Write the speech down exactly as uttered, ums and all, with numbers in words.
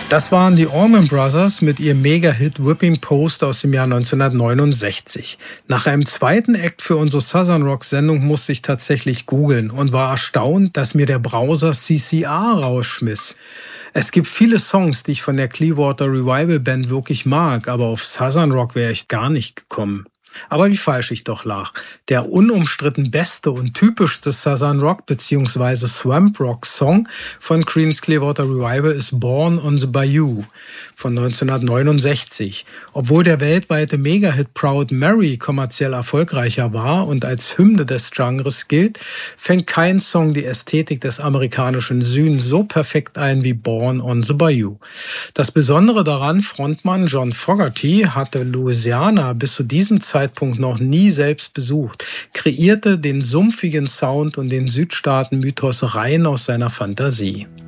Das waren die Allman Brothers mit ihrem Mega-Hit Whipping Post aus dem Jahr neunzehnhundertneunundsechzig. Nach einem zweiten Act für unsere Southern Rock-Sendung musste ich tatsächlich googeln und war erstaunt, dass mir der Browser C C R rausschmiss. Es gibt viele Songs, die ich von der Clearwater Revival Band wirklich mag, aber auf Southern Rock wäre ich gar nicht gekommen. Aber wie falsch ich doch lag. Der unumstritten beste und typischste Southern Rock bzw. Swamp Rock Song von Creedence Clearwater Revival ist Born on the Bayou von neunzehnhundertneunundsechzig. Obwohl der weltweite Megahit Proud Mary kommerziell erfolgreicher war und als Hymne des Genres gilt, fängt kein Song die Ästhetik des amerikanischen Südens so perfekt ein wie Born on the Bayou. Das Besondere daran, Frontmann John Fogerty hatte Louisiana bis zu diesem Zeitpunkt noch nie selbst besucht, kreierte den sumpfigen Sound und den Südstaaten-Mythos rein aus seiner Fantasie.